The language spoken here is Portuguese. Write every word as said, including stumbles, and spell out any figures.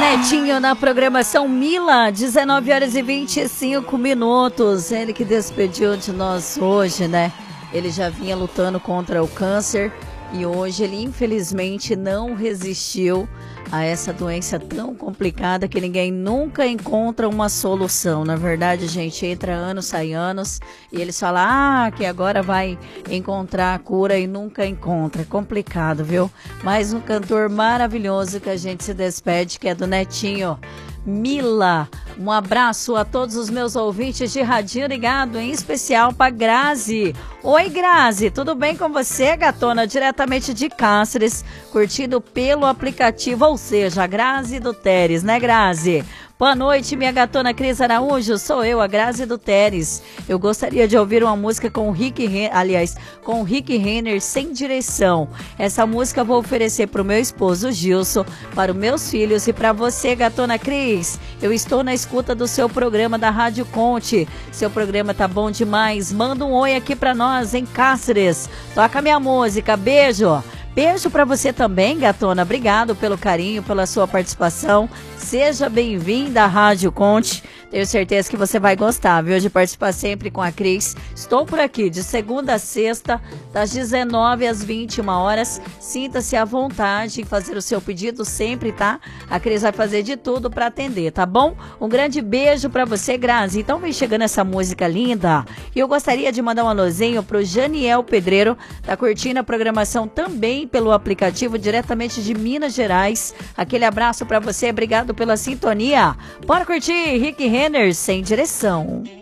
Netinho na programação Mila, dezenove horas e vinte e cinco minutos. Ele que despediu de nós hoje, né? Ele já vinha lutando contra o câncer e hoje ele infelizmente não resistiu a essa doença tão complicada que ninguém nunca encontra uma solução. Na verdade, gente, entra anos, sai anos e eles falam ah, que agora vai encontrar a cura e nunca encontra. É complicado, viu? Mais um cantor maravilhoso que a gente se despede, que é do Netinho. Mila, um abraço a todos os meus ouvintes de Radinho Ligado, em especial para Grazi. Oi, Grazi, tudo bem com você, gatona? Diretamente de Cáceres, curtindo pelo aplicativo, ou seja, a Grazi do Teres, né, Grazi? Boa noite, minha gatona Cris Araújo, sou eu, a Grazi do Teres. Eu gostaria de ouvir uma música com o Rick, Ren... aliás, com o Rick Renner, Sem Direção. Essa música eu vou oferecer para o meu esposo Gilson, para os meus filhos e para você, gatona Cris. Eu estou na escuta do seu programa da Rádio Conte. Seu programa tá bom demais. Manda um oi aqui para nós em Cáceres. Toca minha música, beijo. Beijo para você também, gatona. Obrigado pelo carinho, pela sua participação. Seja bem-vinda à Rádio Conte. Tenho certeza que você vai gostar, viu? De participar sempre com a Cris. Estou por aqui de segunda a sexta, das dezenove às vinte e uma horas. Sinta-se à vontade em fazer o seu pedido sempre, tá? A Cris vai fazer de tudo para atender, tá bom? Um grande beijo para você, Grazi. Então vem chegando essa música linda. E eu gostaria de mandar um alôzinho pro Janiel Pedreiro, tá curtindo a programação também pelo aplicativo diretamente de Minas Gerais. Aquele abraço para você, obrigado pela sintonia. Bora curtir Rick Renner, Sem Direção.